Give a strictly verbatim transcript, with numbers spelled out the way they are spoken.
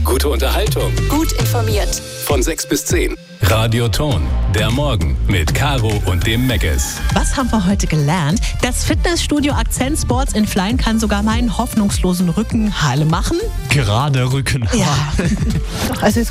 Gute Unterhaltung. Gut informiert. Von sechs bis zehn. Radio Ton. Der Morgen mit Caro und dem Meckes. Was haben wir heute gelernt? Das Fitnessstudio Akzent Sports in Flein kann sogar meinen hoffnungslosen Rücken heile machen. Gerade Rücken. Ja. Also es